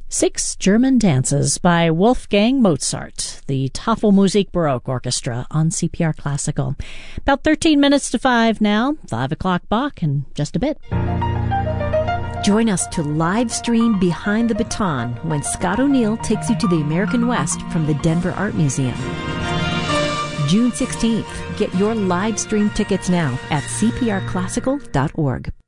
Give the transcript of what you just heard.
Six German Dances by Wolfgang Mozart, the Tafelmusik Baroque Orchestra on CPR Classical. About 13 minutes to 5 now, 5 o'clock Bach in just a bit. Join us to live stream Behind the Baton when Scott O'Neill takes you to the American West from the Denver Art Museum. June 16th. Get your live stream tickets now at cprclassical.org.